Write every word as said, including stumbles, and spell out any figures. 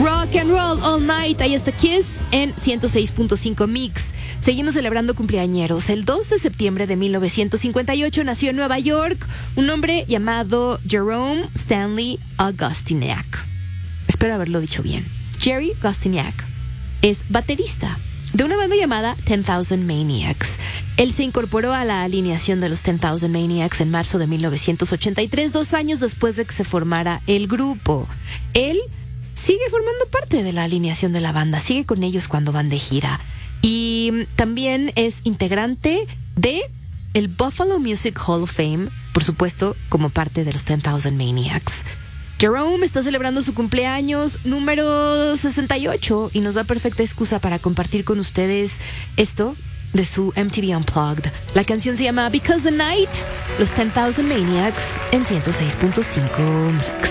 Rock and Roll All Night. Ahí está Kiss en ciento seis punto cinco Mix. Seguimos celebrando cumpleañeros. El dos de septiembre de mil novecientos cincuenta y ocho nació en Nueva York un hombre llamado Jerome Stanley Augustiniak. Espero haberlo dicho bien. Jerry Augustiniak es baterista de una banda llamada ten thousand Maniacs. Él se incorporó a la alineación de los ten thousand Maniacs en marzo de mil novecientos ochenta y tres, dos años después de que se formara el grupo. Él sigue formando parte de la alineación de la banda, sigue con ellos cuando van de gira. Y también es integrante de el Buffalo Music Hall of Fame, por supuesto, como parte de los ten thousand Maniacs. Jerome está celebrando su cumpleaños número sesenta y ocho y nos da perfecta excusa para compartir con ustedes esto de su M T V Unplugged. La canción se llama Because the Night, los ten thousand Maniacs en ciento seis punto cinco Mix.